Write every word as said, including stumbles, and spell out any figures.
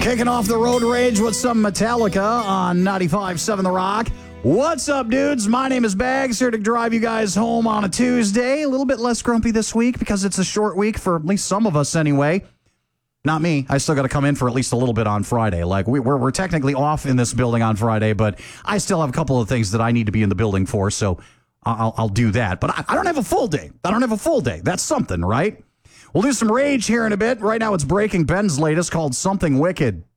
Kicking off the road rage with some Metallica on ninety-five point seven The Rock. What's up, dudes? My name is Bags, here to drive you guys home on a Tuesday. A little bit less grumpy this week because it's a short week for at least some of us anyway. Not me. I still got to come in for at least a little bit on Friday. Like, we, we're, we're technically off in this building on Friday, but I still have a couple of things that I need to be in the building for, so I'll, I'll do that. But I, I don't have a full day. I don't have a full day. That's something, right? We'll do some rage here in a bit. Right now it's breaking. Ben's latest called Something Wicked.